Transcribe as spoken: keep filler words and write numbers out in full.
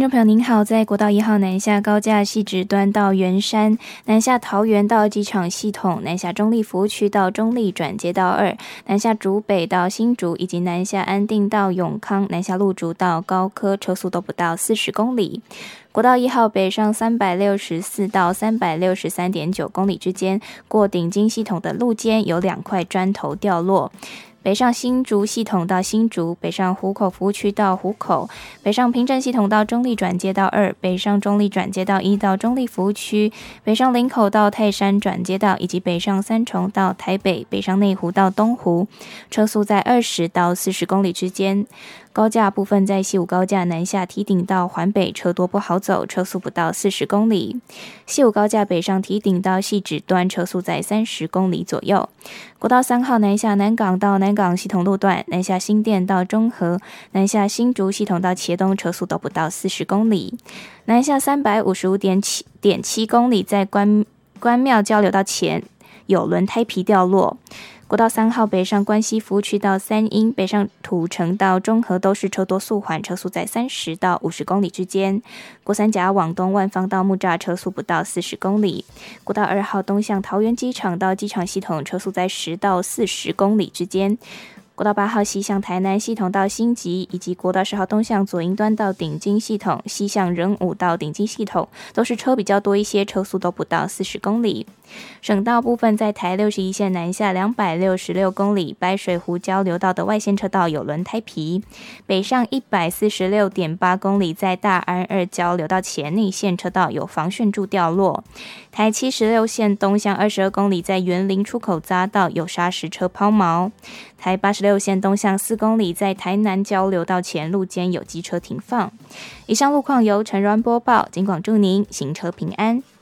众朋友您好，在国道一号南下高架汐止端到圆山，南下桃园到机场系统，南下中立服务区到中立转接道二，南下竹北到新竹，以及南下安定到永康，南下鹿竹到高科，车速都不到四十公里。国道一号北上三百六十四到三百六十三点九公里之间，过顶金系统的路肩有两块砖头掉落。北上新竹系统到新竹，北上湖口服务区到湖口，北上平镇系统到中立转接道二，北上中立转接道一到中立服务区，北上林口到泰山转接道，以及北上三重到台北，北上内湖到东湖，车速在二十到四十公里之间。高架部分在西武高架南下堤顶到环北，车多不好走，车速不到四十公里。西武高架北上堤顶到汐止端，车速在三十公里左右。国道三号南下南港到南港系统路段，南下新店到中和，南下新竹系统到茄东，车速都不到四十公里。南下三百五十五点七公里，在关关庙交流道前有轮胎皮掉落。国道三号北上关西服务区到三鹰，北上土城到中和都是车多速缓，车速在三十到五十公里之间。国三甲往东万方到木栅，车速不到四十公里。国道二号东向桃园机场到机场系统，车速在十到四十公里之间。国道八号西向台南系统到新集，以及国道十号东向左营端到顶金系统，西向仁武到顶金系统，都是车比较多一些，车速都不到四十公里。省道部分在台六十一线南下两百六十六公里，白水湖交流道的外线车道有轮胎皮，北上一百四十六点八公里，在大安二交流道前内线车道有防眩柱掉落。台七十六线东向二十二公里，在园林出口匝道有砂石车抛锚。台八十六线东向四公里，在台南交流道前路间有机车停放。以上路况由陈软播报，警广祝您行车平安。